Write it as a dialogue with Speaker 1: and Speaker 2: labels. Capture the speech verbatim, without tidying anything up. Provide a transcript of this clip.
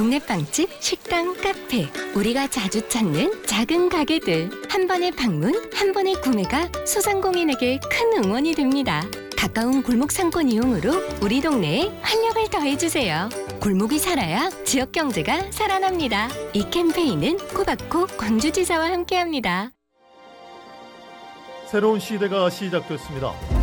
Speaker 1: 동네 빵집, 식당, 카페, 우리가 자주 찾는 작은 가게들. 한 번의 방문, 한 번의 구매가 소상공인에게 큰 응원이 됩니다. 가까운 골목 상권 이용으로 우리 동네에 활력을 더해주세요. 골목이 살아야 지역 경제가 살아납니다. 이 캠페인은 코바코 광주지사와 함께합니다.
Speaker 2: 새로운 시대가 시작됐습니다.